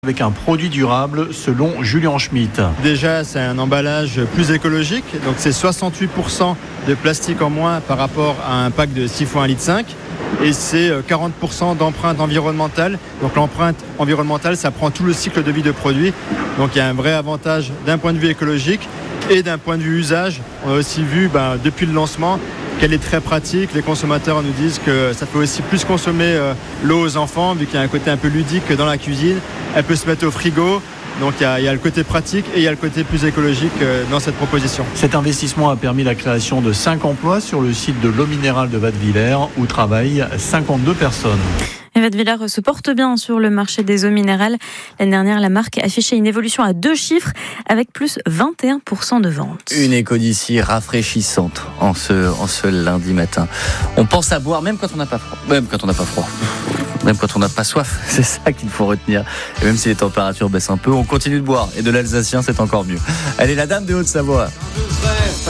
avec un produit durable selon Julien Schmitt. Déjà, c'est un emballage plus écologique, donc c'est 68% de plastique en moins par rapport à un pack de 6 fois 1,5 litre. Et c'est 40% d'empreinte environnementale. Donc l'empreinte environnementale, ça prend tout le cycle de vie de produit. Donc il y a un vrai avantage d'un point de vue écologique et d'un point de vue usage. On a aussi vu depuis le lancement qu'elle est très pratique. Les consommateurs nous disent que ça peut aussi plus consommer l'eau aux enfants, vu qu'il y a un côté un peu ludique dans la cuisine. Elle peut se mettre au frigo. Donc il y a le côté pratique et il y a le côté plus écologique dans cette proposition. Cet investissement a permis la création de 5 emplois sur le site de l'eau minérale de Wattwiller où travaillent 52 personnes. Et Wattwiller se porte bien sur le marché des eaux minérales. L'année dernière, la marque affichait une évolution à 2 chiffres avec plus 21% de ventes. Une éco d'ici rafraîchissante en ce lundi matin. On pense à boire même quand on n'a pas froid. Même quand on n'a pas froid. Même quand on n'a pas soif, c'est ça qu'il faut retenir. Et même si les températures baissent un peu, on continue de boire. Et de l'alsacien, c'est encore mieux. Elle est la dame de Haute-Savoie.